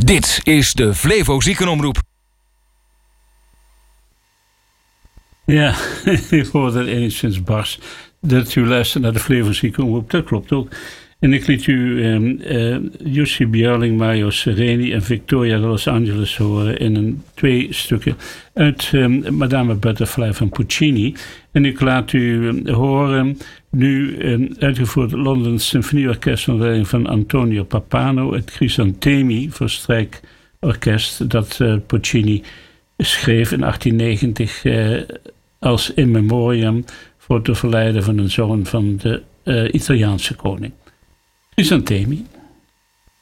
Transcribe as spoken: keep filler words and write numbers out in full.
Dit is de Flevo Ziekenomroep. Ja, ik hoorde het enigszins bars dat u luistert naar de Flevo Ziekenomroep. Dat klopt ook. En ik liet u um, uh, Jussi Björling, Mario Sereni en Victoria de Los Angeles horen in een twee stukken uit um, Madame Butterfly van Puccini. En ik laat u um, horen nu um, uitgevoerd het London Symfonieorkest onder leiding van Antonio Papano, het Crisantemi voor strijkorkest dat uh, Puccini schreef in achttien negentig uh, als in memoriam voor het overlijden van een zoon van de uh, Italiaanse koning. Crisantemi.